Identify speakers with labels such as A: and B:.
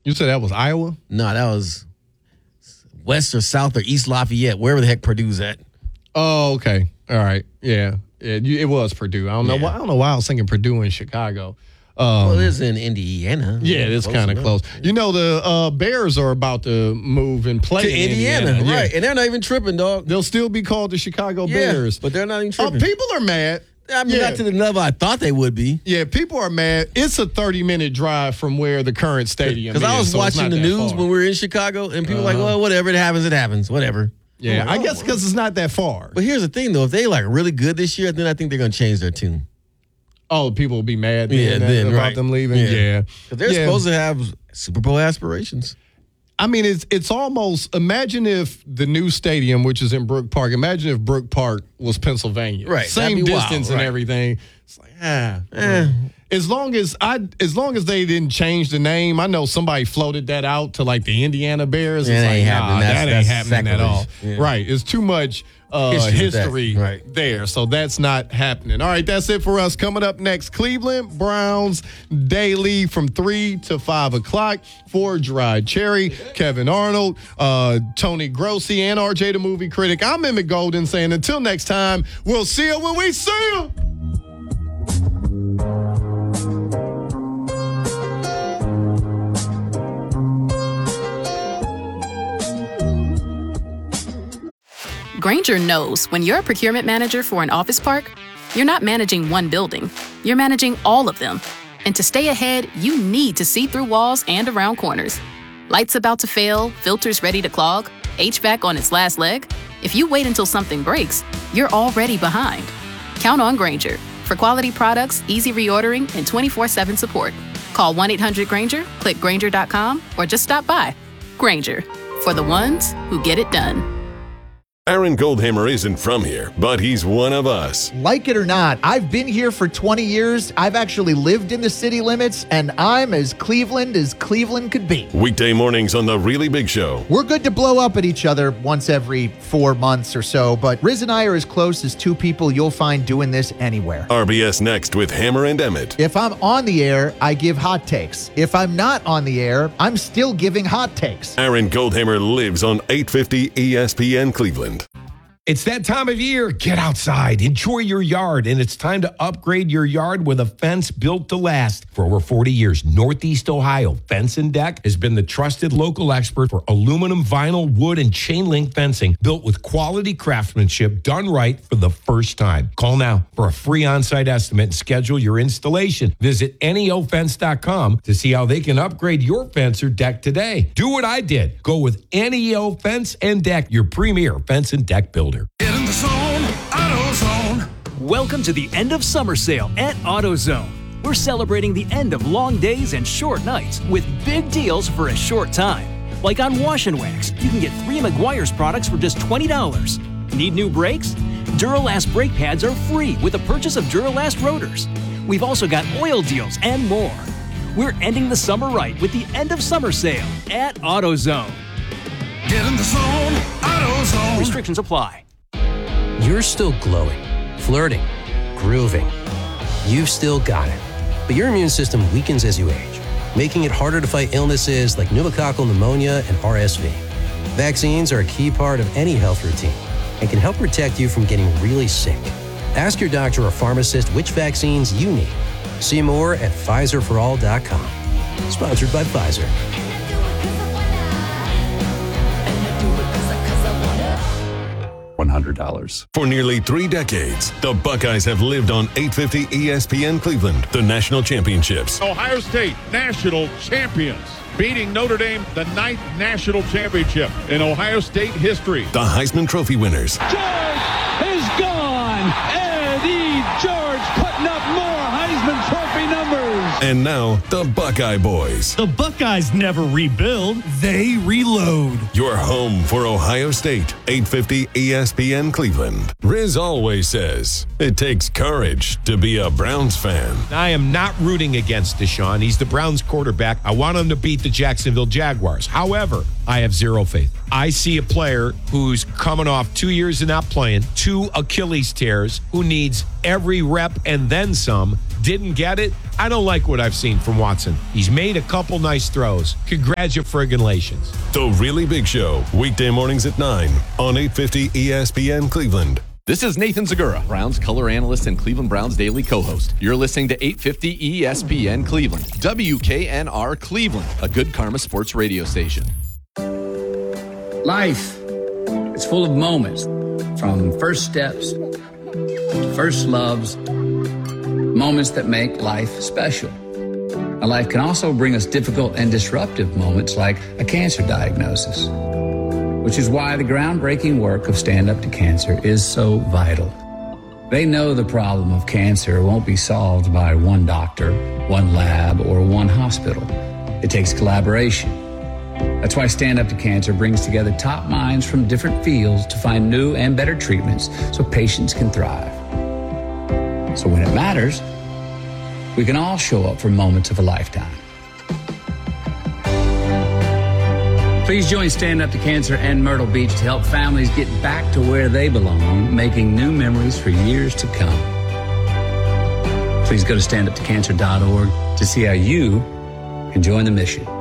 A: You said that was Iowa?
B: No, that was West or South or East Lafayette, wherever the heck Purdue's at.
A: Oh, okay. All right. Yeah. It was Purdue. I don't know. I don't know why I was thinking Purdue in Chicago.
B: Well, it is in Indiana.
A: Yeah, it's kind of close. You know, the Bears are about to move and play
B: to
A: in
B: Indiana. Right.
A: Yeah.
B: And they're not even tripping, dog.
A: They'll still be called the Chicago Bears.
B: But they're not even tripping.
A: People are mad.
B: I mean, not to the level I thought they would be.
A: Yeah, people are mad. It's a 30-minute drive from where the current stadium is.
B: Because I was watching the news when we were in Chicago, and people were like, well, whatever, it happens, whatever.
A: Yeah, I guess because it's not that far.
B: But here's the thing, though. If they like really good this year, then I think they're going to change their tune.
A: Oh, people will be mad
B: about
A: them leaving? Yeah.
B: Because they're supposed to have Super Bowl aspirations.
A: I mean, it's almost, imagine if the new stadium, which is in Brook Park, imagine if Brook Park was Pennsylvania.
B: Right.
A: Same distance and everything. It's like, As long as they didn't change the name, I know somebody floated that out to like the Indiana Bears. It's like, that ain't happening at all. Yeah. Right. It's too much history there. So that's not happening. All right, that's it for us. Coming up next, Cleveland Browns daily from 3 to 5 o'clock. For Gerard Cherry, Kevin Arnold, Tony Grossi, and RJ the Movie Critic. I'm Emmett Golden saying until next time, we'll see you when we see you.
C: Grainger knows when you're a procurement manager for an office park, you're not managing one building, you're managing all of them. And to stay ahead, you need to see through walls and around corners. Lights about to fail, filters ready to clog, HVAC on its last leg. If you wait until something breaks, you're already behind. Count on Grainger for quality products, easy reordering, and 24/7 support. Call 1-800-GRAINGER, click Grainger.com, or just stop by. Grainger, for the ones who get it done.
D: Aaron Goldhammer isn't from here, but he's one of us.
E: Like it or not, I've been here for 20 years. I've actually lived in the city limits, and I'm as Cleveland could be.
D: Weekday mornings on The Really Big Show.
E: We're good to blow up at each other once every 4 months or so, but Riz and I are as close as two people you'll find doing this anywhere.
D: RBS Next with Hammer and Emmett.
E: If I'm on the air, I give hot takes. If I'm not on the air, I'm still giving hot takes.
D: Aaron Goldhammer lives on 850 ESPN Cleveland.
F: It's that time of year. Get outside, enjoy your yard, and it's time to upgrade your yard with a fence built to last. For over 40 years, Northeast Ohio Fence and Deck has been the trusted local expert for aluminum, vinyl, wood, and chain link fencing built with quality craftsmanship done right for the first time. Call now for a free on-site estimate and schedule your installation. Visit neofence.com to see how they can upgrade your fence or deck today. Do what I did. Go with NEO Fence and Deck, your premier fence and deck builder.
G: Get in the zone, AutoZone. Welcome to the end of summer sale at AutoZone. We're celebrating the end of long days and short nights with big deals for a short time. Like on Wash and Wax, you can get 3 Meguiar's products for just $20. Need new brakes? Duralast brake pads are free with the purchase of Duralast rotors. We've also got oil deals and more. We're ending the summer right with the end of summer sale at AutoZone. Get in the zone, AutoZone. Restrictions apply.
H: You're still glowing, flirting, grooving. You've still got it. But your immune system weakens as you age, making it harder to fight illnesses like pneumococcal pneumonia and RSV. Vaccines are a key part of any health routine and can help protect you from getting really sick. Ask your doctor or pharmacist which vaccines you need. See more at PfizerForAll.com. Sponsored by Pfizer.
D: $100. For nearly 3 decades, the Buckeyes have lived on 850 ESPN Cleveland, the national championships.
I: Ohio State national champions, beating Notre Dame, the 9th national championship in Ohio State history.
D: The Heisman Trophy winners.
J: George is gone. Eddie George putting up more Heisman Trophy numbers.
D: And now, the Buckeye Boys.
K: The Buckeyes never rebuild, they reload.
D: Your home for Ohio State, 850 ESPN Cleveland. Riz always says, it takes courage to be a Browns fan.
F: I am not rooting against Deshaun. He's the Browns quarterback. I want him to beat the Jacksonville Jaguars. However, I have zero faith. I see a player who's coming off 2 years of not playing, 2 Achilles tears, who needs every rep and then some. Didn't get it. I don't like what I've seen from Watson. He's made a couple nice throws. Congratulations.
D: The Really Big Show, weekday mornings at 9 on 850 ESPN Cleveland.
L: This is Nathan Zagura, Browns color analyst and Cleveland Browns daily co-host. You're listening to 850 ESPN Cleveland, WKNR Cleveland, a Good Karma sports radio station.
M: Life is full of moments, from first steps to first loves, moments that make life special. Now, life can also bring us difficult and disruptive moments like a cancer diagnosis, which is why the groundbreaking work of Stand Up to Cancer is so vital. They know the problem of cancer won't be solved by one doctor, one lab, or one hospital. It takes collaboration. That's why Stand Up to Cancer brings together top minds from different fields to find new and better treatments so patients can thrive. So when it matters, we can all show up for moments of a lifetime. Please join Stand Up to Cancer and Myrtle Beach to help families get back to where they belong, making new memories for years to come. Please go to standuptocancer.org to see how you can join the mission.